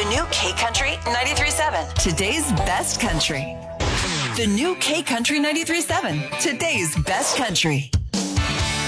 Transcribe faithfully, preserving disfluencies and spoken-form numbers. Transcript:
new K Country ninety-three point seven. Today's best country. The new K Country ninety-three point seven. Today's best country.